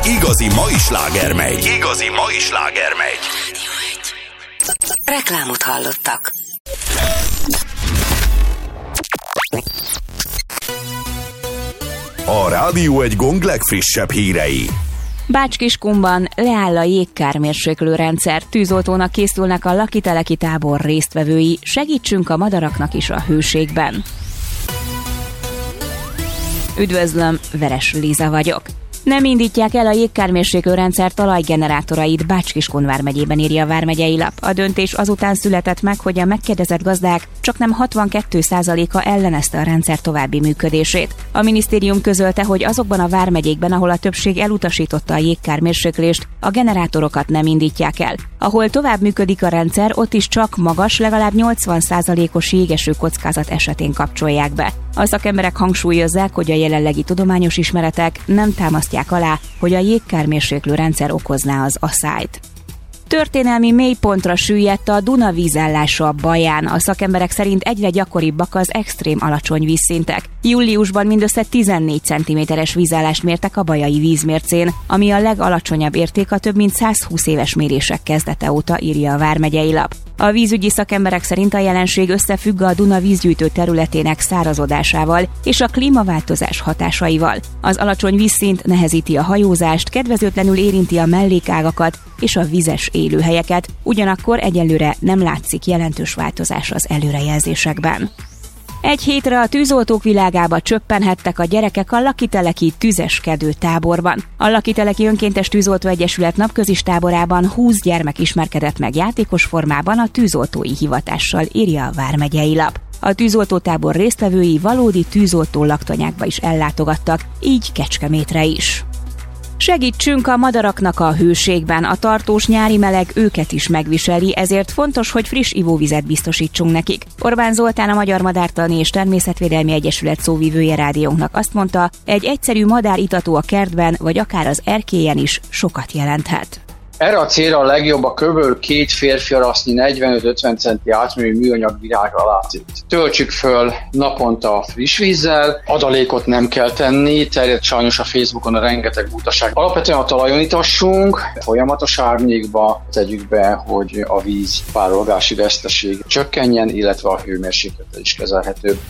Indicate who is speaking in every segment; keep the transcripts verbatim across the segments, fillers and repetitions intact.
Speaker 1: igazi mai sláger megy. Igazi mai sláger megy.
Speaker 2: Reklámot hallottak.
Speaker 1: A Rádió egy gong legfrissebb hírei.
Speaker 3: Bács-Kiskunban leáll a jégkármérséklőrendszer, tűzoltónak készülnek a lakiteleki tábor résztvevői, segítsünk a madaraknak is a hőségben. Üdvözlöm, Veres Liza vagyok. Nem indítják el a jégkármérséklőrendszer talajgenerátorait, Bács-Kiskun vármegyében, írja a Vármegyei Lap. A döntés azután született meg, hogy a megkérdezett gazdák csaknem hatvankettő százaléka ellenezte a rendszer további működését. A minisztérium közölte, hogy azokban a vármegyékben, ahol a többség elutasította a jégkármérséklést, a generátorokat nem indítják el. Ahol tovább működik a rendszer, ott is csak magas, legalább nyolcvan százalékos jégeső kockázat esetén kapcsolják be. A szakemberek hangsúlyozzák, hogy a jelenlegi tudományos ismeretek nem támasztják alá, hogy a jégkármérséklő rendszer okozná az aszályt. Történelmi mélypontra süllyedt a Duna vízállása a Baján. A szakemberek szerint egyre gyakoribbak az extrém alacsony vízszintek. Júliusban mindössze tizennégy centiméteres vízállást mértek a bajai vízmércén, ami a legalacsonyabb érték a több mint százhúsz éves mérések kezdete óta, írja a Vármegyei Lap. A vízügyi szakemberek szerint a jelenség összefügg a Duna vízgyűjtő területének szárazodásával és a klímaváltozás hatásaival. Az alacsony vízszint nehezíti a hajózást, kedvezőtlenül érinti a mellékágakat és a vizes élőhelyeket, ugyanakkor egyelőre nem látszik jelentős változás az előrejelzésekben. Egy hétre a tűzoltók világába csöppenhettek a gyerekek a Lakiteleki tüzeskedő táborban. A Lakiteleki Önkéntes Tűzoltó Egyesület napközis táborában húsz gyermek ismerkedett meg játékos formában a tűzoltói hivatással, írja a Vármegyei Lap. A tűzoltótábor résztvevői valódi tűzoltó laktanyákba is ellátogattak, így Kecskemétre is. Segítsünk a madaraknak a hőségben, a tartós nyári meleg őket is megviseli, ezért fontos, hogy friss ivóvizet biztosítsunk nekik. Orbán Zoltán, a Magyar Madártani és Természetvédelmi Egyesület szóvivője rádiónknak azt mondta, egy egyszerű madáritató a kertben, vagy akár az erkélyen is sokat jelenthet.
Speaker 4: Erre a célra a legjobb a kb. két férfiarasznyi negyvenöt-ötven centi átmérőjű műanyag virágra látszik. Töltsük föl naponta friss vízzel, adalékot nem kell tenni, terjed sajnos a Facebookon a rengeteg butaság. Alapvetően a talajon itassunk, folyamatos árnyékba tegyük be, hogy a víz párolgási veszteség csökkenjen, illetve a hőmérséklete is kezelhetőbb.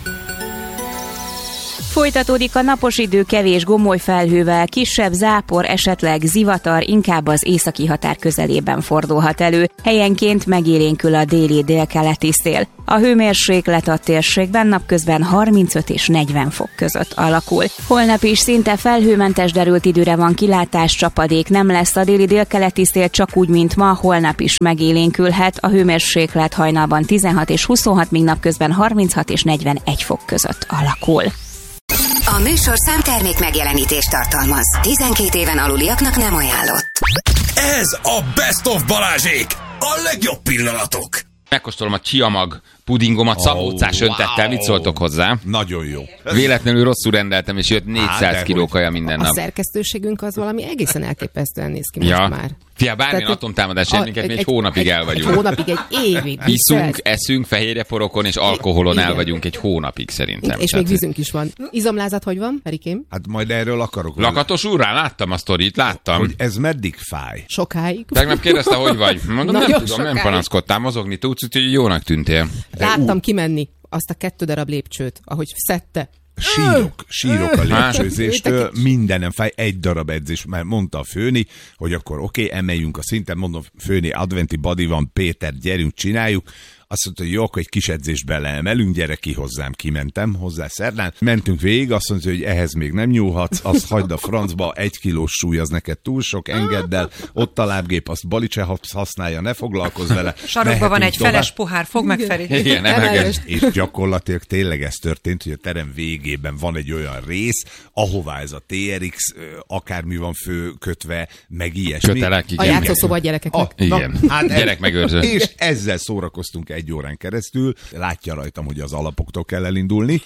Speaker 3: Folytatódik a napos idő kevés gomoly felhővel, kisebb zápor, esetleg zivatar inkább az északi határ közelében fordulhat elő. Helyenként megélénkül a déli délkeleti szél. A hőmérséklet a térségben napközben harmincöt és negyven fok között alakul. Holnap is szinte felhőmentes derült időre van kilátás, csapadék nem lesz, a déli délkeleti szél csak úgy, mint ma, holnap is megélénkülhet. A hőmérséklet hajnalban tizenhat és huszonhat, míg napközben harminchat és negyvenegy fok között alakul.
Speaker 2: A műsor számtermék megjelenítést tartalmaz. tizenkét éven aluliaknak nem ajánlott.
Speaker 1: Ez a Best of Balázsék! A legjobb pillanatok!
Speaker 5: Megkóstolom a csiamag pudingomat, oh, szabócás wow. öntettel, mit szóltok hozzá?
Speaker 6: Nagyon jó.
Speaker 5: Véletlenül rosszul rendeltem, és jött négyszáz kiló kaja minden nap.
Speaker 7: A szerkesztőségünk az valami egészen elképesztően néz ki
Speaker 5: ja.
Speaker 7: most már.
Speaker 5: Fia, bármilyen Tehát, atomtámadás jön minket, mi egy, egy hónapig
Speaker 7: egy,
Speaker 5: el vagyunk.
Speaker 7: Egy hónapig, egy évig.
Speaker 5: Hiszünk, eszünk, fehérjeporokon és alkoholon igen. el vagyunk egy hónapig szerintem.
Speaker 7: És Tehát, még vízünk is van. Izomlázat hogy van, Erikém?
Speaker 6: Hát majd erről akarok.
Speaker 5: Lakatos úrrá, láttam a sztorit, láttam.
Speaker 6: Hogy ez meddig fáj?
Speaker 7: Sokáig.
Speaker 5: Tegnap kérdezte, hogy vagy. Mondom, nem tudom, sokáig. Nem panaszkodtál, mozogni tudsz, úgyhogy jónak tűntél.
Speaker 7: Láttam ú. kimenni azt a kettő darab lépcsőt, ahogy szedte.
Speaker 6: Sírok, sírok a lépcsőzéstől, mindenem fáj, egy darab edzés, mert mondta a főni, hogy akkor oké, okay, emeljünk a szinten, mondom, főni, adventi body van, Péter, gyerünk, csináljuk. Azt mondta, hogy jó, akkor egy kis edzést beleemelünk, gyere ki hozzám, kimentem hozzá szerdán. Mentünk végig, azt mondta, hogy ehhez még nem nyúlhatsz, azt hagyd a francba, egy kilós súly, az neked túl sok, engedd el, ott a lábgép, azt Balice használja, ne foglalkozz vele.
Speaker 8: Sarokban van egy tovább. Feles pohár, fog meg Feri.
Speaker 5: Igen, nem
Speaker 6: És gyakorlatilag tényleg ez történt, hogy a terem végében van egy olyan rész, ahová ez a té er iksz akármi van főkötve, meg ilyesmi.
Speaker 5: Kötelek, igen.
Speaker 7: A játszószoba a gyerekeknek.
Speaker 5: A, igen,
Speaker 6: hát
Speaker 5: gyerek megőrző.
Speaker 6: És ezzel szórakoztunk egy órán keresztül, látja rajtam, hogy az alapoktól kell elindulni.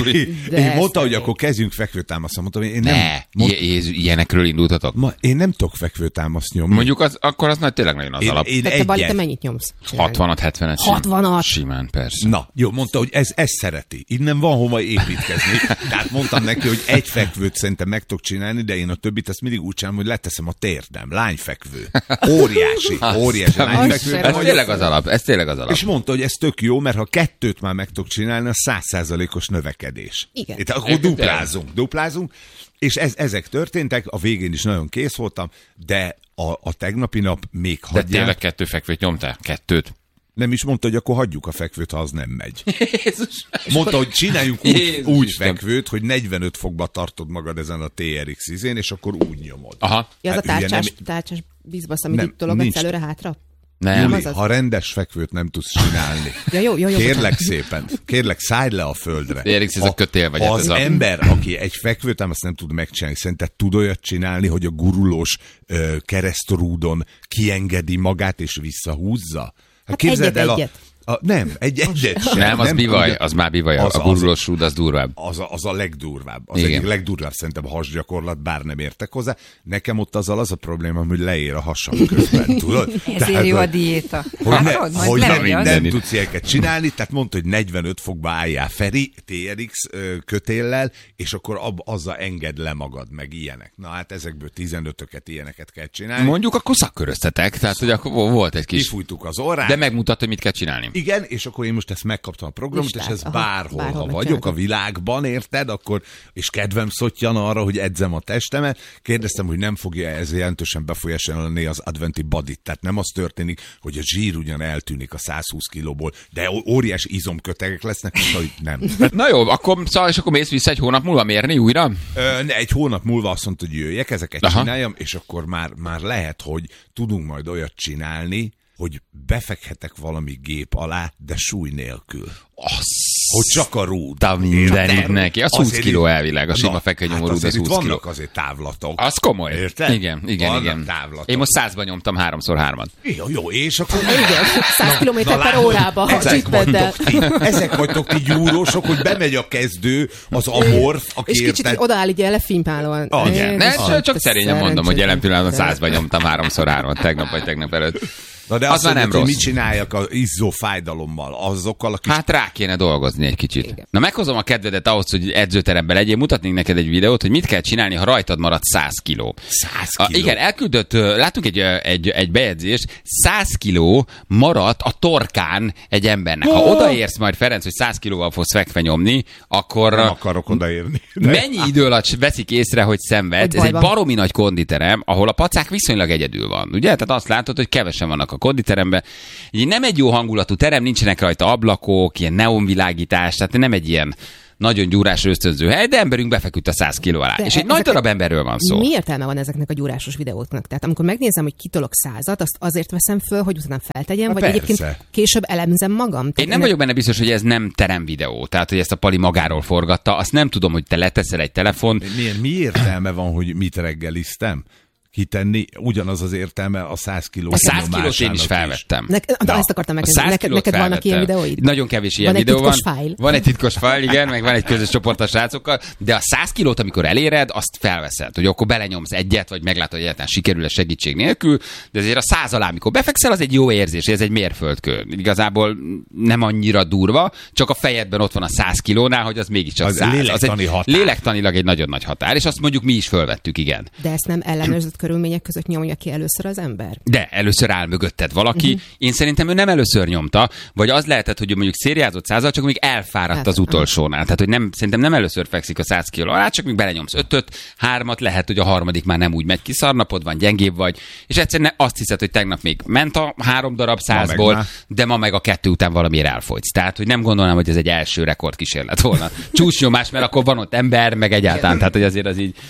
Speaker 7: De
Speaker 6: én mondta, hogy akkor kezdjünk fekvőtámaszt. Mondtam, én nem...
Speaker 5: Ne, mond... ilyenekről indultatok?
Speaker 6: Ma, én nem tudok fekvőtámaszt nyomni.
Speaker 5: Mondjuk az, akkor az nagy, tényleg nagyon az
Speaker 6: én,
Speaker 5: alap.
Speaker 6: Én
Speaker 7: te, te, Bali, te mennyit nyomsz?
Speaker 5: hatvanat, hetvenet.
Speaker 7: hatvanat?
Speaker 5: Simán, persze.
Speaker 6: Na, jó, mondta, hogy ez, ez szereti. Innen van hova építkezni. Tehát mondtam neki, hogy egy fekvőt szerintem meg tudok csinálni, de én a többit azt mindig úgy csinálom, hogy leteszem a térdem. Lányfekvő. Óriási, óriási lányfekvő.
Speaker 5: Ez tényleg az alap, ez tényleg az alap.
Speaker 6: És mondta, hogy ez tök jó, mert ha kettőt már meg tudok csinálni, az száz százalékos növekedés.
Speaker 7: Igen.
Speaker 6: Itt akkor duplázunk, duplázunk, és ez, ezek történtek, a végén is nagyon kész voltam, de a, a tegnapi nap még
Speaker 5: De
Speaker 6: hagyják.
Speaker 5: tényleg kettő fekvőt nyomtál? Kettőt?
Speaker 6: Nem is mondta, hogy akkor hagyjuk a fekvőt, ha az nem megy.
Speaker 5: Jézus.
Speaker 6: Mondta, hogy csináljunk úgy,
Speaker 5: Jézus
Speaker 6: úgy
Speaker 5: Isten.
Speaker 6: fekvőt, hogy negyvenöt fokba tartod magad ezen a té er iksz izén, és akkor úgy nyomod.
Speaker 5: Aha.
Speaker 7: Ja, az
Speaker 6: Hát
Speaker 7: a
Speaker 6: ugye
Speaker 7: tárcsás,
Speaker 6: nem-
Speaker 7: tárcsás bizbasz, amit
Speaker 6: Nem,
Speaker 7: itt tologatsz
Speaker 6: nincs.
Speaker 7: előre-hátra?
Speaker 5: Nem.
Speaker 6: Juli,
Speaker 7: az az.
Speaker 6: ha rendes fekvőt nem tudsz csinálni,
Speaker 7: Ja, jó, jó, jó.
Speaker 6: kérlek szépen, kérlek, szállj le a földre.
Speaker 5: té er iksz, ez a kötél vagy,
Speaker 6: Ha
Speaker 5: hát
Speaker 6: az
Speaker 5: ez a-
Speaker 6: ember, aki egy fekvőt ám azt nem tud megcsinálni, szerinted tud olyat csinálni, hogy a gurulós ö, keresztrúdon kiengedi magát és visszahúzza? Hát,
Speaker 7: Hát
Speaker 6: képzeld el a,
Speaker 7: egyet-egyet.
Speaker 6: a, nem, egy egyet sem.
Speaker 5: Nem, az bivaj,
Speaker 6: ugye-
Speaker 5: az már bivaj.
Speaker 6: Az-
Speaker 5: A
Speaker 6: az-
Speaker 5: gurulós rúd, az durvább.
Speaker 6: Az a, az a legdurvább. Az
Speaker 5: Igen.
Speaker 6: egyik legdurvább szerintem a hasgyakorlat, bár nem értek hozzá. Nekem ott azzal az a probléma, hogy leér a hasam közben, tudod?
Speaker 8: Ezért jó a
Speaker 6: hogy-
Speaker 8: diéta.
Speaker 6: Hogy, ne,
Speaker 8: Látod? Majd
Speaker 6: hogy nem,
Speaker 8: lemegy az.
Speaker 6: nem tudsz ilyeneket csinálni, tehát mondta, hogy negyvenöt fokba álljál Feri, té er iksz ö, kötéllel, és akkor ab, azzal engedd le magad, meg ilyenek. Na hát ezekből tizenötöket ilyeneket kell csinálni.
Speaker 5: Mondjuk akkor szakköröztetek, tehát hogy akkor volt egy kis...
Speaker 6: Kifújtuk az orrát.
Speaker 5: De megmutatta, hogy mit kell csinálni.
Speaker 6: Igen, és akkor én most ezt megkaptam a programot,
Speaker 7: Listát,
Speaker 6: és ez
Speaker 7: aha,
Speaker 6: bárhol,
Speaker 7: bárhol
Speaker 6: ha
Speaker 7: megcsinálod.
Speaker 6: vagyok a világban, érted, akkor, és kedvem szottyan arra, hogy edzem a testemet. Kérdeztem, hogy nem fogja ez jelentősen befolyásolni az adventi badit. Tehát nem az történik, hogy a zsír ugyan eltűnik a száz húsz kilóból, de ó- óriási izomkötegek lesznek, mint hogy nem.
Speaker 5: Na jó, akkor, szóval, és akkor mész vissza egy hónap múlva mérni újra?
Speaker 6: Ö, ne, egy hónap múlva azt mondta, hogy jöjjek, ezeket
Speaker 5: Aha.
Speaker 6: csináljam, és akkor már, már lehet, hogy tudunk majd olyat csinálni, hogy befekhetek valami gép alá, de súly nélkül.
Speaker 5: Az...
Speaker 6: Hogy csak a rúd.
Speaker 5: De mindenit neki. Az húsz
Speaker 6: Azért
Speaker 5: kiló
Speaker 6: itt-
Speaker 5: elvileg, a sima
Speaker 6: Na,
Speaker 5: fekvenyomó
Speaker 6: hát
Speaker 5: rúd,
Speaker 6: azért
Speaker 5: az
Speaker 6: itt
Speaker 5: húsz kiló.
Speaker 6: vannak azért távlatok.
Speaker 5: Az komoly.
Speaker 6: Érted?
Speaker 5: Igen, igen,
Speaker 6: Vannak
Speaker 5: igen.
Speaker 6: távlatok.
Speaker 5: Én most százban nyomtam háromszor hármat.
Speaker 6: Jó, jó, és akkor...
Speaker 7: Igen, száz kilométer per
Speaker 6: látod,
Speaker 7: órába.
Speaker 6: Ezek
Speaker 7: Csippeddel.
Speaker 6: vagytok, ti, ezek vagytok ti gyúrósok, hogy bemegy a kezdő, az amorf, aki
Speaker 7: És kicsit
Speaker 6: érted...
Speaker 7: odaáll így elefímpálóan.
Speaker 6: Ah,
Speaker 7: Jézus,
Speaker 6: igen.
Speaker 5: Ne,
Speaker 6: Ah,
Speaker 5: csak, csak
Speaker 7: te
Speaker 5: szerényen mondom, hogy jelen
Speaker 7: szerencsétlen.
Speaker 5: pillanatban százban nyomtam háromszor hármat, tegnap vagy tegnap előtt.
Speaker 6: Na de
Speaker 5: Az
Speaker 6: azt
Speaker 5: már nem
Speaker 6: mondod, hogy
Speaker 5: rossz.
Speaker 6: mit csináljak az izzó fájdalommal, azokkal a kis...
Speaker 5: Hát rá kéne dolgozni egy kicsit.
Speaker 7: Igen.
Speaker 5: Na meghozom a kedvedet ahhoz, hogy edzőteremben legyél, mutatnék neked egy videót, hogy mit kell csinálni, ha rajtad marad száz kiló.
Speaker 6: száz
Speaker 5: A,
Speaker 6: kiló.
Speaker 5: igen, elküldött, ö, láttunk egy, ö, egy, egy bejegyzést, száz kiló maradt a torkán egy embernek. Ha odaérsz majd, Ferenc, hogy száz kilóval fogsz fekve nyomni, akkor
Speaker 6: Nem
Speaker 5: ö,
Speaker 6: akarok odaérni. De...
Speaker 5: mennyi idő alatt veszik észre, hogy szenved?
Speaker 7: Hogy
Speaker 5: Ez
Speaker 7: baj
Speaker 5: egy
Speaker 7: van.
Speaker 5: baromi nagy konditerem, ahol a pacák viszonylag egyedül van. Ugye? Tehát azt látod, hogy kevesen vannak a konditeremben. Így nem egy jó hangulatú terem, nincsenek rajta ablakok, ilyen neonvilágítás, tehát nem egy ilyen nagyon gyúrás ösztönző hely, de emberünk befeküdt a száz kiló alá.
Speaker 7: De
Speaker 5: És egy
Speaker 7: ezek-
Speaker 5: nagy darab emberről van szó.
Speaker 7: Mi értelme van ezeknek a gyúrásos videóknak? Tehát amikor megnézem, hogy kitolok százat, azt azért veszem föl, hogy utána feltegyem,
Speaker 6: Na
Speaker 7: vagy
Speaker 6: persze.
Speaker 7: egyébként később elemzem magam? Tehát
Speaker 5: Én nem vagyok benne biztos, hogy ez nem terem videó, tehát hogy ezt a Pali magáról forgatta. Azt nem tudom, hogy te leteszel egy telefon.
Speaker 6: Milyen, mi értelme van, hogy mit reggeliztem? Kitenni, ugyanaz az értelme a száz kiló
Speaker 5: A száz kilót én is
Speaker 6: nyomásának
Speaker 5: felvettem.
Speaker 7: Ne, de
Speaker 6: Na,
Speaker 7: ezt akartam
Speaker 5: A
Speaker 7: megkérdezni.
Speaker 5: száz
Speaker 7: Neked,
Speaker 5: kilót
Speaker 7: neked vannak ilyen
Speaker 5: felvettem.
Speaker 7: videóid?
Speaker 5: Nagyon kevés ilyen
Speaker 7: Van egy
Speaker 5: videó van.
Speaker 7: titkos fájl?
Speaker 5: Van egy titkos fájl, igen, meg van egy közös csoport a srácokkal, de a száz kilót, amikor eléred, azt felveszed, hogy akkor belenyomsz egyet, vagy meglátod, hogy egyáltalán sikerül-e segítség nélkül, de azért a száz alá, amikor befekszel, az egy jó érzés, ez egy mérföldkő. Igazából nem annyira durva, csak a fejedben ott van a száz kilónál, hogy az mégiscsak
Speaker 6: Az
Speaker 5: száz.
Speaker 6: lélektani
Speaker 5: egy
Speaker 6: határ.
Speaker 5: lélektanilag egy nagyon nagy határ, és azt mondjuk mi is fölvettük, igen.
Speaker 7: De ezt nem ellenőrzött körülmények között nyomja ki először az ember?
Speaker 5: De először áll mögötted valaki. Uh-huh. Én szerintem ő nem először nyomta, vagy az lehetett, hogy ő mondjuk szériázott százal, csak még elfáradt
Speaker 7: Hát,
Speaker 5: az utolsónál. Tehát, hogy nem, szerintem nem először fekszik a száz kiló alá, csak még belenyomsz ötöt, hármat, lehet, hogy a harmadik már nem úgy megy ki, szarnapod van, gyengébb vagy, és egyszerűen azt hiszed, hogy tegnap még ment a három darab százból,
Speaker 6: már.
Speaker 5: de ma meg a kettő után valamiért elfogysz. Tehát, hogy nem gondolnám, hogy ez egy első rekordkísérlet volna. Csúcsnyomás, mert akkor van ott ember, meg egyáltalán, tehát, hogy azért az így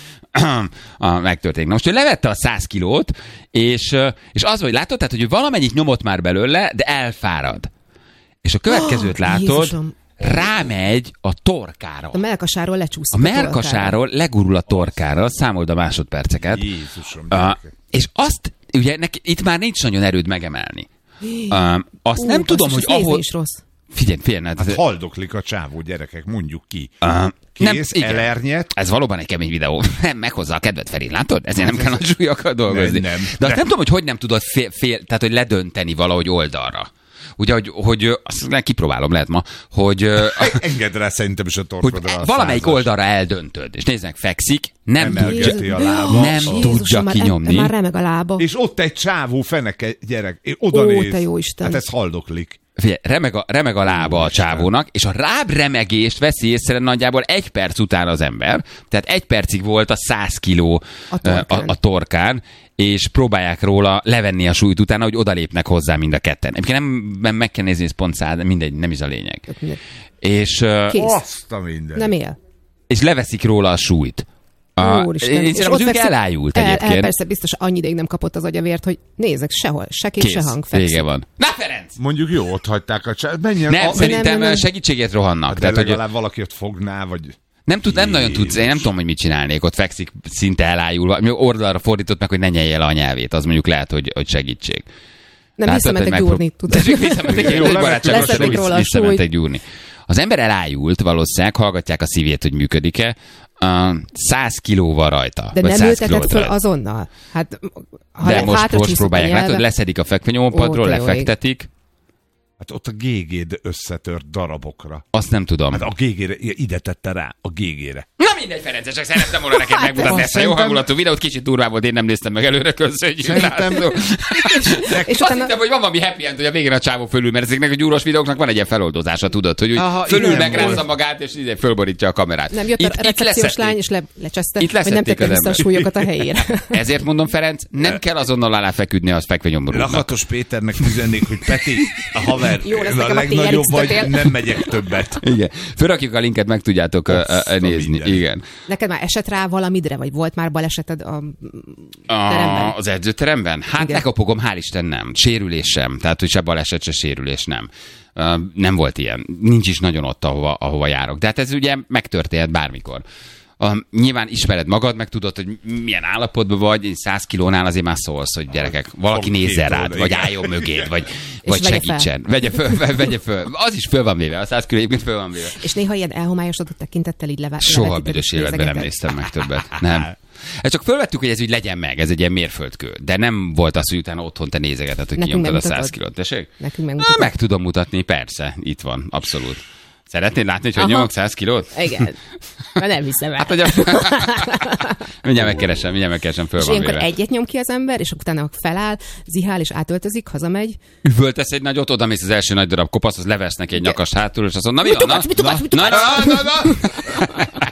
Speaker 5: a, megtörténik. Na most ő levette a száz kilót, és, és az, hogy látod, tehát, hogy valamennyit nyomott már belőle, de elfárad. És a következőt látod,
Speaker 7: Jézusom.
Speaker 5: rámegy a torkára.
Speaker 7: A melkasáról
Speaker 5: A
Speaker 7: lecsúszik.
Speaker 5: melkasáról legurul a torkára, számold a másodperceket.
Speaker 6: Jézusom.
Speaker 5: Uh, és azt, ugye neki, itt már nincs nagyon erőd megemelni. Um, azt
Speaker 7: Ú,
Speaker 5: nem tudom,
Speaker 7: basszus,
Speaker 5: hogy
Speaker 7: ez
Speaker 5: ahol...
Speaker 7: is rossz.
Speaker 5: Figyelj, figyelj.
Speaker 6: Hát haldoklik a csávó, gyerekek, mondjuk ki.
Speaker 5: Uh,
Speaker 6: Kész,
Speaker 5: nem,
Speaker 6: elernyet.
Speaker 5: Ez valóban egy kemény videó. Nem, meghozza a kedvet, Feri, látod? Ezért nem kell a súlyokkal dolgozni.
Speaker 6: Nem, nem,
Speaker 5: De azt
Speaker 6: nem.
Speaker 5: nem tudom, hogy hogy nem tudod fél, fél, tehát hogy ledönteni valahogy oldalra. Ugye, hogy, hogy azt kipróbálom, lehet ma, hogy...
Speaker 6: Engedd rá szerintem is a
Speaker 5: hogy
Speaker 6: torkodra a
Speaker 5: valamelyik
Speaker 6: százas.
Speaker 5: oldalra eldöntöd, és néznek, fekszik, nem
Speaker 6: Emelgeti
Speaker 5: tudja,
Speaker 6: a lába.
Speaker 5: nem
Speaker 6: Jézusom,
Speaker 5: tudja
Speaker 7: már,
Speaker 5: kinyomni.
Speaker 7: Már remeg a lába.
Speaker 6: És ott egy csávó feneke, gyerek, és oda
Speaker 7: Ó,
Speaker 6: néz.
Speaker 7: te jó Isten.
Speaker 6: Hát ez haldoklik.
Speaker 5: Figyelj, remeg a, remeg a lába a csávónak, és a ráb remegést veszi észre nagyjából egy perc után az ember. Tehát egy percig volt a száz kiló
Speaker 7: A torkán.
Speaker 5: a, a torkán, és próbálják róla levenni a súlyt utána, hogy odalépnek hozzá mind a ketten. Egyébként nem, nem meg kell nézni, ez pont száz, mindegy, nem is a lényeg. És, uh,
Speaker 7: Kész.
Speaker 6: Azt a minden.
Speaker 7: Nem él.
Speaker 5: és leveszik róla a súlyt. A,
Speaker 7: Úristen.
Speaker 5: én
Speaker 7: És
Speaker 5: szerintem
Speaker 7: ott
Speaker 5: az ügy
Speaker 7: fekszik-
Speaker 5: elájult
Speaker 7: el,
Speaker 5: egyébként.
Speaker 7: El, persze, biztos annyi ideig nem kapott az agyavért, hogy nézek sehol, se kép, se
Speaker 5: Kész,
Speaker 7: hang, fekszik.
Speaker 5: vége van. Na Ferenc!
Speaker 6: Mondjuk jó, ott hagyták a csávót. Menjen.
Speaker 5: Nem,
Speaker 6: a...
Speaker 5: szerintem
Speaker 7: nem, nem.
Speaker 5: segítségét rohannak.
Speaker 6: De
Speaker 5: Tehát, hogy
Speaker 6: legalább valaki ott fogná, vagy...
Speaker 5: nem, tud, nem nagyon tudsz, én nem
Speaker 6: Jézus.
Speaker 5: tudom, hogy mit csinálnék, ott fekszik szinte elájulva. Mi oldalra fordított meg, hogy ne nyelje le a nyelvét, az mondjuk lehet, hogy, hogy segítség.
Speaker 7: Nem,
Speaker 5: Látod,
Speaker 7: visszamentek
Speaker 5: hogy
Speaker 7: gyúrni,
Speaker 5: megprób-
Speaker 7: tudod.
Speaker 5: Tessék, visszamentek,
Speaker 6: Jó,
Speaker 5: egy
Speaker 6: levették.
Speaker 5: barátságos,
Speaker 7: Leszették
Speaker 5: vissza-
Speaker 7: róla a
Speaker 5: visszamentek
Speaker 7: súlyt.
Speaker 5: gyúrni. Az ember elájult, valószínűleg hallgatják a szívét, hogy működik-e. Uh, száz kilóval rajta.
Speaker 7: De
Speaker 5: vagy
Speaker 7: nem
Speaker 5: száz
Speaker 7: ültetett
Speaker 5: kilóval
Speaker 7: föl
Speaker 5: rajta.
Speaker 7: azonnal. Hát, ha
Speaker 5: De
Speaker 7: le-
Speaker 5: most,
Speaker 7: hátra
Speaker 5: most
Speaker 7: csúszik a
Speaker 5: próbálják,
Speaker 7: nyelve-
Speaker 5: látod, leszedik a fekvenyompadról,
Speaker 7: Ó, te jó ég.
Speaker 5: lefektetik.
Speaker 6: Hát ott a gégéd összetört darabokra.
Speaker 5: Azt nem tudom.
Speaker 6: Hát a gégére, ide tette rá, a gégére.
Speaker 5: Na mindegy, Ferenc, csak szerettem volna neked megmutatni ezt a jó
Speaker 6: Szerintem-
Speaker 5: hangulatú videót, kicsit durvá volt, én nem néztem meg előre, köszönjük.
Speaker 6: Szerintem-
Speaker 5: László.
Speaker 7: És
Speaker 5: Azt
Speaker 7: utána...
Speaker 5: hittem, hogy van valami happy end, hogy a végén a csávó fölül, mert ezeknek a gyúros videóknak van egy ilyen feloldozása, tudod, hogy úgy
Speaker 6: Aha,
Speaker 5: fölül
Speaker 6: igen,
Speaker 5: megrázza
Speaker 6: volt.
Speaker 5: magát, és ide fölborítja a kamerát.
Speaker 7: Nem jött a recepciós
Speaker 5: leszették.
Speaker 7: lány, és le, lecseszte,
Speaker 5: Itt
Speaker 7: hogy nem
Speaker 5: leszették
Speaker 7: tette
Speaker 5: az
Speaker 7: vissza a
Speaker 5: ember.
Speaker 7: súlyokat a helyére.
Speaker 5: Ezért mondom, Ferenc, nem kell azonnal alá feküdni az fekvenyomrúdnak.
Speaker 6: Lakatos Péternek üzennék, hogy Peti, a haver,
Speaker 7: Jó lesz
Speaker 6: a
Speaker 7: nekem a
Speaker 6: legnagyobb
Speaker 7: té er
Speaker 6: vagy,
Speaker 7: iksz-tetél.
Speaker 6: nem megyek többet.
Speaker 5: Igen. Fölrakjuk a linket, meg tudjátok uh, uh, nézni.
Speaker 6: minden.
Speaker 5: Igen.
Speaker 7: Neked már esett rá valamidre, vagy volt már baleseted a
Speaker 5: A,
Speaker 7: teremben?
Speaker 5: az edzőteremben? Hát
Speaker 7: Igen.
Speaker 5: lekapogom, hál' Isten nem. Sérülés sem. Tehát, hogy se baleset, se sérülés nem. Uh, nem volt ilyen. Nincs is nagyon ott, ahova, ahova járok. De hát ez ugye megtörténhet bármikor. Uh, nyilván ismered magad, meg tudod, hogy milyen állapotban vagy, száz kilónál azért már szólsz, hogy gyerekek, valaki
Speaker 6: Fogd
Speaker 5: nézzen
Speaker 6: két
Speaker 5: rád,
Speaker 6: oldal,
Speaker 5: vagy
Speaker 6: igen.
Speaker 5: álljon mögéd, vagy, vagy
Speaker 7: vegye fel.
Speaker 5: segítsen. Vegye föl, ve- vegye föl. Az is föl van véve, a száz kiló egyébként föl van véve.
Speaker 7: És néha ilyen elhomályosodott tekintettel így leve,
Speaker 5: Soha
Speaker 7: levetíted
Speaker 5: büdös
Speaker 7: és
Speaker 5: életben nem
Speaker 7: nézegeted.
Speaker 5: néztem meg többet. Nem. Ez csak fölvettük, hogy ez úgy legyen meg, ez egy ilyen mérföldkő. De nem volt az, hogy utána otthon te nézegeted, hogy
Speaker 7: Nekünk
Speaker 5: kinyomtad a
Speaker 7: megmutatod.
Speaker 5: száz kilót. Tessék?
Speaker 7: Nekünk
Speaker 5: Na,
Speaker 7: megmutatod.
Speaker 5: meg tudom mutatni, persze. Itt van, abszolút. Szeretnéd látni, hogy hogy
Speaker 7: Aha.
Speaker 5: nyomok száz kilót?
Speaker 7: Igen. Már nem hiszem el.
Speaker 5: Hát, hogy a... mindjárt megkeresem, mindjárt megkeresem, föl
Speaker 7: És
Speaker 5: van
Speaker 7: ilyenkor
Speaker 5: véve.
Speaker 7: egyet nyom ki az ember, és utána feláll, zihál, és átöltözik, hazamegy.
Speaker 5: Üvöltesz egy nagyot, oda mész az első nagy darab kopasz, az levesz neki egy nyakast hátul, és azt mondja, na mi
Speaker 7: Mit
Speaker 5: van?
Speaker 7: akarsz, mit akarsz, mit
Speaker 5: Na, na,
Speaker 7: akarsz?
Speaker 5: na, na, na.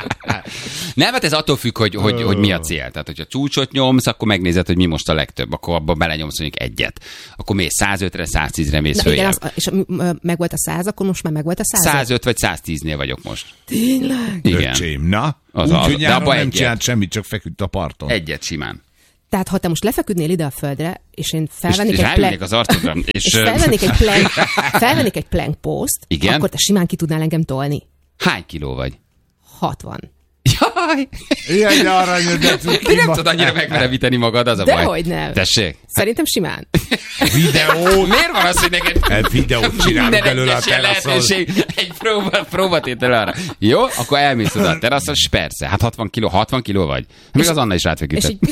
Speaker 5: Nem, hát ez attól függ, hogy, hogy, hogy mi a cél. Tehát, hogyha csúcsot nyomsz, akkor megnézed, hogy mi most a legtöbb. Akkor abban belenyomsz mondjuk egyet. Akkor mész százötre, száztízre mész
Speaker 7: Na, igen,
Speaker 5: följebb.
Speaker 7: az, és meg volt a száz, akkor most már meg volt a száz.
Speaker 5: százöt vagy száztíznél vagyok most.
Speaker 7: Tényleg?
Speaker 5: Igen.
Speaker 6: Öcsém, na?
Speaker 5: Az
Speaker 6: Úgy,
Speaker 5: az,
Speaker 6: hogy
Speaker 5: de
Speaker 6: nyáron
Speaker 5: abba
Speaker 6: nem
Speaker 5: egyet.
Speaker 6: csinált semmit, csak feküdt a parton.
Speaker 5: Egyet simán.
Speaker 7: Tehát ha te most lefeküdnél ide a földre, és én
Speaker 5: És,
Speaker 7: felvennék
Speaker 5: és
Speaker 7: egy
Speaker 5: ráülnék
Speaker 7: plank,
Speaker 5: az arcodra. És,
Speaker 7: és felvennék egy plank, felvennék egy plank post,
Speaker 5: Igen?
Speaker 7: akkor te simán ki tudnál engem tolni.
Speaker 5: hány kiló vagy?
Speaker 7: hatvan.
Speaker 5: Jaj!
Speaker 6: Ilyen aranyod, de
Speaker 5: Ti nem tudod annyira megmerevíteni magad, az a baj.
Speaker 7: Dehogy nem.
Speaker 5: Tessék?
Speaker 7: Szerintem simán.
Speaker 6: videó,
Speaker 5: Miért van az, hogy neked
Speaker 6: egy videót csinálunk
Speaker 5: minden
Speaker 6: belőle a
Speaker 5: egyes ilyen
Speaker 6: teraszon.
Speaker 5: lehetőség egy próba, próbatétel arra. Jó? Akkor elmész oda a teraszon, és persze, hát hatvan kiló, hatvan kiló vagy. Még az Anna is
Speaker 7: És
Speaker 5: rátfeküdött.
Speaker 7: így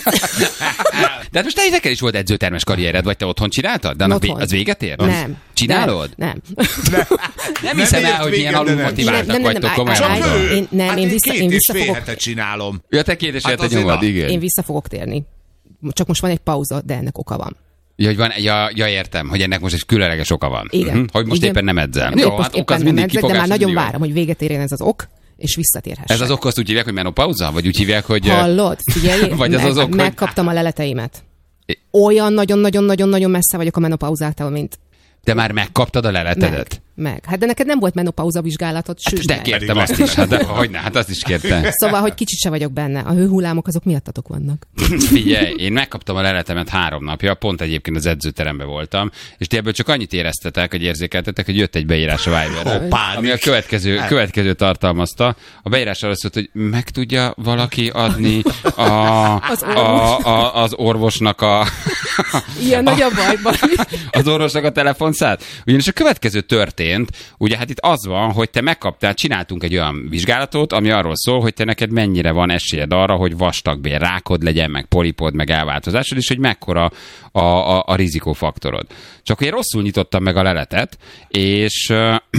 Speaker 5: De hát most te neked is volt edzőtermes karriered, vagy te otthon csináltad? De annak vé-
Speaker 7: Otthon.
Speaker 5: az véget ér?
Speaker 7: nem.
Speaker 5: Csinálod?
Speaker 7: Nem.
Speaker 5: Nem, nem hiszem el,
Speaker 6: ért
Speaker 5: hogy milyen
Speaker 6: véget, de nem.
Speaker 5: alulmotiváltak
Speaker 7: Nem, nem, nem,
Speaker 5: vagytok,
Speaker 7: nem,
Speaker 5: komolyan
Speaker 7: állj,
Speaker 5: mondom.
Speaker 7: állj. Én- nem,
Speaker 6: hát
Speaker 7: én vissza-
Speaker 6: két
Speaker 7: én
Speaker 6: és
Speaker 7: vissza
Speaker 6: fél
Speaker 7: fogok-
Speaker 6: hete csinálom.
Speaker 5: Ja, te két és
Speaker 6: Hát
Speaker 5: fél
Speaker 6: azért
Speaker 5: nyomod,
Speaker 6: na.
Speaker 5: igen.
Speaker 7: Én vissza fogok térni. Csak most van egy pauza, de ennek oka van.
Speaker 5: Ja, hogy van, ja, ja, értem, hogy ennek most egy különleges oka van.
Speaker 7: Igen.
Speaker 5: Mhm. Hogy most
Speaker 7: Igen.
Speaker 5: éppen nem edzel.
Speaker 7: Épp
Speaker 5: Jó,
Speaker 7: most
Speaker 5: hát ok
Speaker 7: éppen
Speaker 5: az
Speaker 7: nem
Speaker 5: mindig
Speaker 7: edzek, de
Speaker 5: kifogás.
Speaker 7: már nagyon
Speaker 5: mindig van.
Speaker 7: várom, hogy véget érjen ez az ok, és visszatérhessek.
Speaker 5: Ez az ok, azt úgy hívják, hogy menopauza? Vagy úgy hívják, hogy...
Speaker 7: Hallod? Figyelj,
Speaker 5: Vagy az
Speaker 7: meg,
Speaker 5: az ok, hogy-
Speaker 7: megkaptam a leleteimet. Olyan nagyon-nagyon-nagyon-nagyon messze vagyok a menopauzától, mint
Speaker 5: Te már megkaptad a leletedet?
Speaker 7: meg. meg. Hát de neked nem volt menopauza vizsgálatod,
Speaker 5: Hát
Speaker 7: sőt
Speaker 5: de
Speaker 7: meg.
Speaker 5: kértem azt is, hát de hogyne, hát azt is kértem.
Speaker 7: Szóval, hogy kicsit se vagyok benne. A hőhullámok azok miattatok vannak.
Speaker 5: Figyelj, én megkaptam a leletemet három napja, pont egyébként az edzőteremben voltam, és ti ebből csak annyit éreztetek, hogy érzékeltetek, hogy jött egy beírás a Viberre,
Speaker 6: Ó, pánik.
Speaker 5: ami a következő, következő tartalmazta. A beírás arra szólt, hogy meg tudja valaki adni a,
Speaker 7: Az
Speaker 5: a, a, az orvosnak a,
Speaker 7: Ilyen nagy a bajban.
Speaker 5: Az orvosnak a telefonszát. Ugyanis a következő történt, ugye hát itt az van, hogy te megkaptál, csináltunk egy olyan vizsgálatot, ami arról szól, hogy te neked mennyire van esélyed arra, hogy vastagbél rákod legyen, meg polipod, meg elváltozásod, és hogy mekkora a, a, a rizikófaktorod. Csak én rosszul nyitottam meg a leletet, és,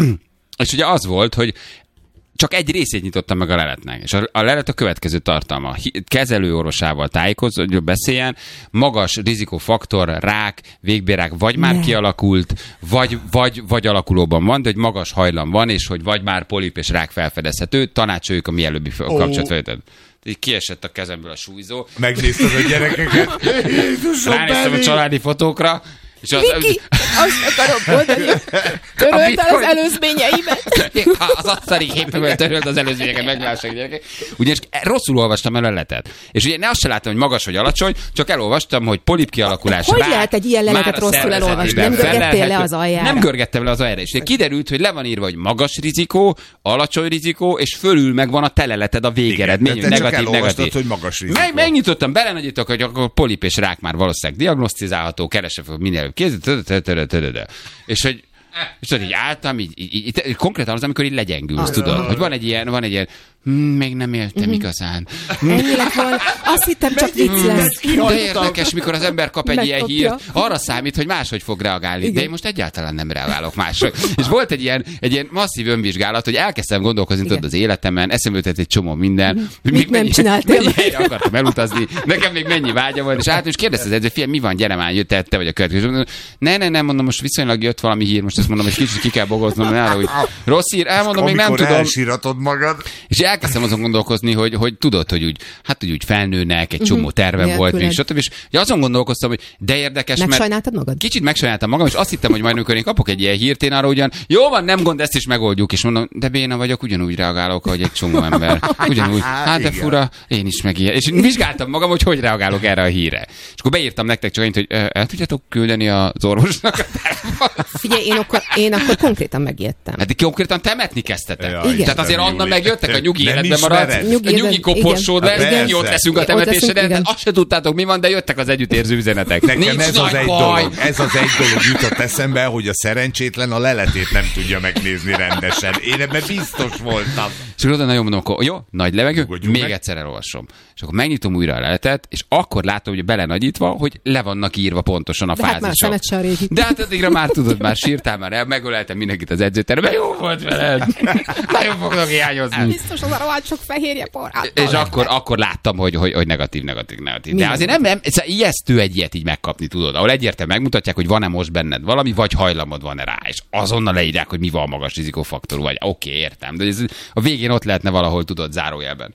Speaker 5: és ugye az volt, hogy csak egy részét nyitottam meg a leletnek. És a, a lelet a következő tartalma. Kezelőorvosával tájékozó, hogy beszéljen, magas rizikófaktor, rák, végbélrák vagy már ne. kialakult, vagy, vagy, vagy alakulóban van, de hogy magas hajlam van, és hogy vagy már polip és rák felfedezhető, tanácsoljuk a mielőbbi oh. kapcsolatfelvételt. Így kiesett a kezemből a súlyzó.
Speaker 6: Megnézted a gyerekeket?
Speaker 5: Ránéztem a családi fotókra, és az...
Speaker 7: Viki, azt akarom mondani, töröld el az előzményeimet.
Speaker 5: Az asztali képemben töröld az előzményeket, meglássák gyerekek. Ugyanis rosszul olvastam el a leletet. És ugye ne azt se láttam, hogy magas vagy alacsony, csak elolvastam, hogy polip kialakulás.
Speaker 7: Hogy rá, lehet egy ilyen leletet rosszul elolvasni? Nem görgettél le az aljára?
Speaker 5: Nem görgettem le az aljára. És kiderült, hogy le van írva, hogy magas rizikó, alacsony rizikó, és fölül meg van a teleleted a végeredmény, hogy negatív, negatív.
Speaker 6: Hogy magas rizikó.
Speaker 5: Meg, megnyitottam, belenagyítok, hogy akkor polip és rák már valószínűleg diagnosztizálható, keresem fel minél kézzel, és hogy és tudod, így álltam, így, így, így, így konkrétan az, amikor így legyengülsz, tudod, hogy van egy ilyen, van egy ilyen, hm, még nem éltem mm-hmm. igazán.
Speaker 7: Ennyi lett volna, azt hittem csak vicc lesz.
Speaker 5: De érdekes, mikor az ember kap egy Megkapja. ilyen hírt, arra számít, hogy máshogy fog reagálni, igen. de én most egyáltalán nem reagálok máshogy. És volt egy ilyen, egy ilyen masszív önvizsgálat, hogy elkezdtem gondolkozni tudod, az életemen, eszembe jutott egy csomó minden.
Speaker 7: Mm-hmm. Mit nem csináltél?
Speaker 5: Mennyire akartam elutazni, nekem még mennyi vágya volt, és át és kérdezte az edző, fiam, mi van, gyere már, jöttél, te vagy a következő. Ne, ne, nem, mondom, most viszonylag jött valami hír, most ezt mondom, hogy kicsit ki kell bogoznom, nála, hogy rossz hír, elmondom, még nem tudom.
Speaker 6: Elsíratod magad.
Speaker 5: És elkezdtem azon gondolkozni, hogy, hogy tudod, hogy úgy, hát úgy, úgy felnőnek, egy csomó tervem uh-huh. volt, még stb. És azon gondolkoztam, hogy de érdekes, mert
Speaker 7: megsajnáltad magad?
Speaker 5: Kicsit megsajnáltam magam, és azt hittem, hogy majd amikor én kapok egy ilyen hírt, én arra ugyan, jó van, nem gond, ezt is megoldjuk, és mondom, de béna vagyok, ugyanúgy reagálok, ahogy egy csomó ember. Ugyanúgy, hát de fura, én is meg ilyen. És vizsgáltam magam, hogy hogy reagálok erre a hírre. És akkor beírtam nektek csak annyit, hogy el tudjátok küldeni az orvosnak a telefont.
Speaker 7: Figyelj, én akkor, én akkor konkrétan megijedtem.
Speaker 5: Hát konkrétan temetni kezdtetek.
Speaker 7: Ja,
Speaker 5: tehát azért Anna megjöttek, a nyugi
Speaker 6: nem
Speaker 5: életbe maradt, a nyugi koporsód lesz, mi ott leszünk a temetéseden, de azt se tudtátok, mi van, de jöttek az együttérző üzenetek.
Speaker 6: Nekem Nincs ez az, egy dolog, ez az egy dolog jutott eszembe, hogy a szerencsétlen a leletét nem tudja megnézni rendesen. Én ebben biztos voltam.
Speaker 5: És oda nagyon mondom, akkor jó, nagy levegő,
Speaker 6: Ugodjunk
Speaker 5: még
Speaker 6: meg.
Speaker 5: egyszer elolvasom. És akkor megnyitom újra a leletet, és akkor látom, hogy belenagyítva, hogy le vannak írva pontosan a
Speaker 7: de hát
Speaker 5: fázisok.
Speaker 7: már se a régi.
Speaker 5: De hát addigra már tudod, már sírtál, már el, megöleltem mindenkit az edzőteremben, jó volt veled. Nagyon fognak hiányozni.
Speaker 7: Biztos az a rohadt sok fehérje porrát.
Speaker 5: És akkor, akkor láttam, hogy, hogy, hogy negatív, negatív, negatív. De azért nem, nem ez ijesztő egy ilyet így megkapni, tudod. Ahol egyértelműen megmutatják, hogy van-e most benned valami, vagy hajlamod van-e rá. És azonnal leírják, hogy mi van magas rizikófaktorú, vagy oké, okay, értem. De ez a végén ott lehetne valahol, tudod, zárójelben.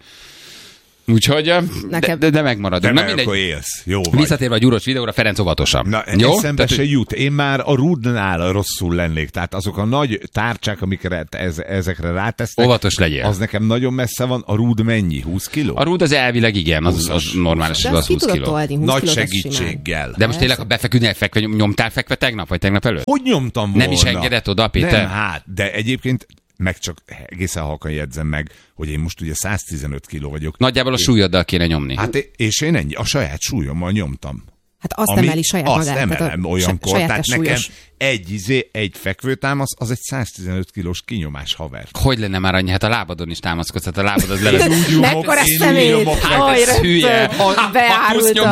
Speaker 5: Úgyhogy, de, de, de megmaradunk.
Speaker 6: De meg akkor élsz. Jó vagy.
Speaker 5: Visszatérve a gyúros videóra, Ferenc óvatosan.
Speaker 6: Na,
Speaker 5: jó?
Speaker 6: eszembe
Speaker 5: Tehát,
Speaker 6: se jut. Én már a rúdnál rosszul lennék. Tehát azok a nagy tárcsák, amikre ez, ezekre rátesznek.
Speaker 5: Óvatos legyél.
Speaker 6: Az nekem nagyon messze van. A rúd mennyi? húsz kiló?
Speaker 5: A rúd az elvileg igen, az, az normális,
Speaker 7: de
Speaker 5: az húsz kiló.
Speaker 6: Nagy segítséggel.
Speaker 5: De most tényleg, ha befeküdnél, fekve, nyomtál fekve tegnap, vagy tegnap előtt?
Speaker 6: Hogy nyomtam volna?
Speaker 5: Nem is engedett oda, Péter?
Speaker 6: Nem, hát, de egyébként meg csak egészen halkan jegyzem meg, hogy én most ugye száz tizenöt kiló vagyok.
Speaker 5: Nagyjából a súlyoddal kéne nyomni.
Speaker 6: Hát és én ennyi, a saját súlyommal nyomtam.
Speaker 7: Hát azt
Speaker 6: Ami,
Speaker 7: emeli saját
Speaker 6: azt
Speaker 7: magát.
Speaker 6: Azt emelem olyankor,
Speaker 7: saját
Speaker 6: tehát nekem
Speaker 7: súlyos.
Speaker 6: egy, izé, egy fekvőtámasz, az egy száz tizenöt kilós kinyomás, haver.
Speaker 5: Hogy lenne már annyi? Hát a lábadon is támaszkodsz, hát a lábad az le lesz.
Speaker 7: Mekkora szemét!
Speaker 5: Hát ez hülye.
Speaker 7: Beárultam.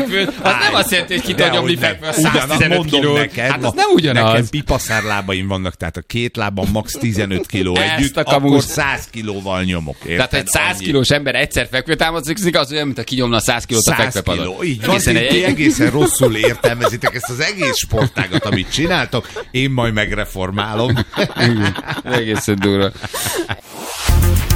Speaker 5: Az nem azt jelenti, hogy ki tud nyomni fekve a száz tizenöt kilót. Hát az nem ugyanaz.
Speaker 6: Nekem pipaszárlábaim vannak, tehát a két lábam max tizenöt kiló együtt,
Speaker 5: a
Speaker 6: akkor száz kilóval nyomok. Érted?
Speaker 5: Tehát egy száz kilós ember egyszer fekvő támaszkodik, az olyan, mint a kinyomna a száz kilót a fekvepadon.
Speaker 6: száz kiló, így van, ti egészen rosszul értelmezitek ezt az egész sportágat, amit csináltok, én majd megreformálom.
Speaker 5: Egészen durva.